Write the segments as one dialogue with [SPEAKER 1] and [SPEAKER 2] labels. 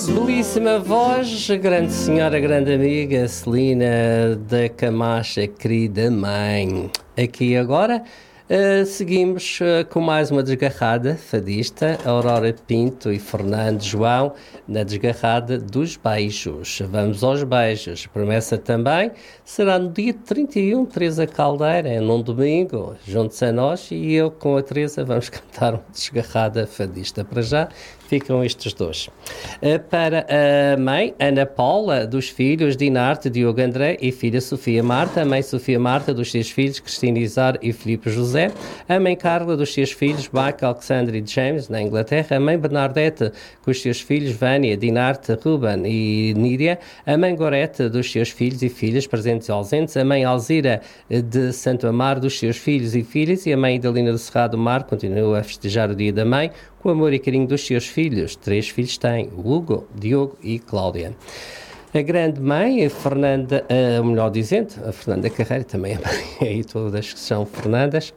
[SPEAKER 1] Belíssima voz, grande senhora, grande amiga, Celina da Camacha, querida mãe. Aqui agora seguimos com mais uma desgarrada fadista, Aurora Pinto e Fernando João, na desgarrada dos beijos. Vamos aos beijos. Promessa também será no dia 31, Teresa Caldeira, é num domingo, juntos a nós, e eu com a Teresa vamos cantar uma desgarrada fadista. Para já ficam estes dois. Para a mãe, Ana Paula, dos filhos Dinarte, Diogo André e filha Sofia Marta, a mãe Sofia Marta, dos seus filhos Cristina Izar e Filipe José, a mãe Carla, dos seus filhos Michael, Alexandre e James, na Inglaterra, a mãe Bernadette, com os seus filhos Vânia, Dinarte, Ruben e Níria, a mãe Gorete, dos seus filhos e filhas presentes e ausentes, a mãe Alzira de Santo Amaro, dos seus filhos e filhas, e a mãe Idalina do Cerrado Mar continua a festejar o dia da mãe, com o amor e carinho dos seus filhos. 3 filhos têm, Hugo, Diogo e Cláudia. A grande mãe, a Fernanda, ou melhor dizendo, a Fernanda Carreira, também é mãe, aí todas que são Fernandas,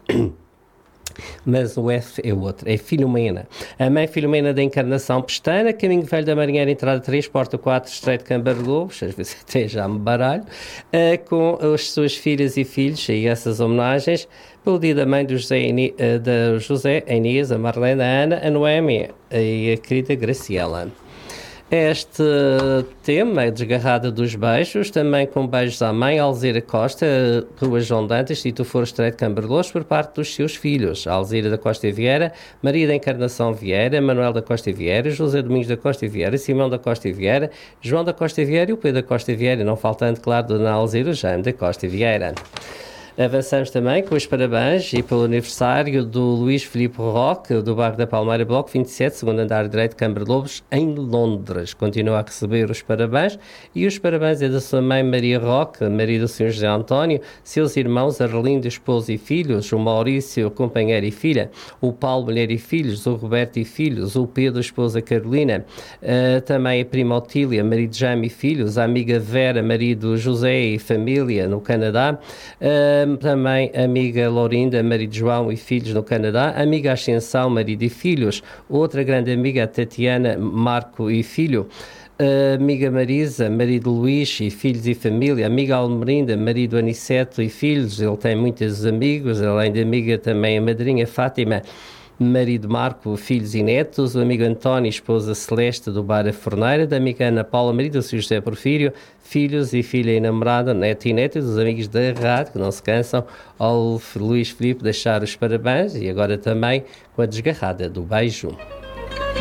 [SPEAKER 1] mas o F é outro, é Filomena. A mãe Filomena da Encarnação Pestana, Caminho Velho da Marinheira, entrada 3, porta 4, Estreito de Câmara de Lobos, às vezes até já me baralho, com as suas filhas e filhos, e essas homenagens, pelo dia da mãe do José, a Inês, a Marlene, a Ana, a Noémia e a querida Graciela. Este tema, a desgarrada dos beijos, também com beijos à mãe Alzira Costa, Rua João Dantas, Tito For, Estreito de Câmara de Lobos, por parte dos seus filhos, Alzira da Costa Vieira, Maria da Encarnação Vieira, Manuel da Costa Vieira, José Domingos da Costa Vieira, Simão da Costa Vieira, João da Costa Vieira e o Pedro da Costa Vieira, não faltando, claro, Dona Alzira Jaime da Costa Vieira. Avançamos também com os parabéns e pelo aniversário do Luís Filipe Roque, do bairro da Palmeira, Bloco 27, segundo andar direito de Câmara de Lobos, em Londres. Continua a receber os parabéns, e os parabéns é da sua mãe Maria Roque, marido do Sr. José António, seus irmãos Arlindo, esposo e filhos, o Maurício, companheiro e filha, o Paulo, mulher e filhos, o Roberto e filhos, o Pedro, esposa Carolina, também a prima Otília, marido Jaime e filhos, a amiga Vera, marido José e família no Canadá, também a amiga Laurinda, marido João e filhos no Canadá, a amiga Ascensão, marido e filhos, outra grande amiga Tatiana, Marco e filho, amiga Marisa, marido Luís e filhos e família, amiga Almerinda, marido Aniceto e filhos, ele tem muitos amigos, além de amiga também a madrinha Fátima, marido Marco, filhos e netos, o amigo António, esposa Celeste do Bar A Forneira, da amiga Ana Paula, marido do Sr. José Porfírio, filhos e filha e namorada, neto e neta, dos amigos da rádio, que não se cansam, ao Luís Filipe deixar os parabéns, e agora também com a desgarrada do beijo.